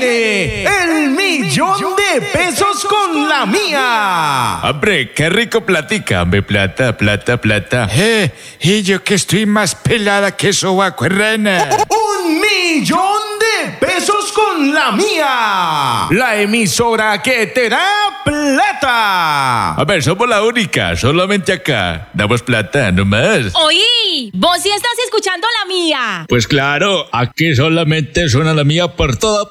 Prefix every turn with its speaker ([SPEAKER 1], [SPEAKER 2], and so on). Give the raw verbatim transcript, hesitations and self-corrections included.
[SPEAKER 1] viene el millón de pesos con la mía.
[SPEAKER 2] Hombre, qué rico platica, hombre, plata, plata, plata.
[SPEAKER 3] Eh, y yo que estoy más pelada que sobaco, rana.
[SPEAKER 1] Un millón de pesos con la mía. La emisora que te da plata.
[SPEAKER 2] A ver, somos la única, solamente acá. Damos plata, no más.
[SPEAKER 4] Oí, vos sí estás escuchando la mía.
[SPEAKER 2] Pues claro, aquí solamente suena la mía por toda